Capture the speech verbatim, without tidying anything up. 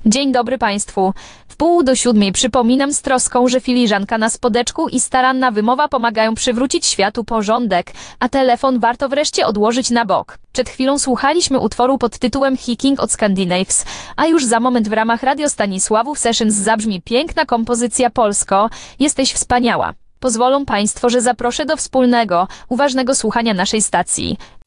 Dzień dobry Państwu. W pół do siódmej przypominam z troską, że filiżanka na spodeczku i staranna wymowa pomagają przywrócić światu porządek, a telefon warto wreszcie odłożyć na bok. Przed chwilą słuchaliśmy utworu pod tytułem Hiking od Scandinaves, a już za moment w ramach Radio Stanisławów Sessions zabrzmi piękna kompozycja Polsko, jesteś wspaniała. Pozwolą Państwo, że zaproszę do wspólnego, uważnego słuchania naszej stacji.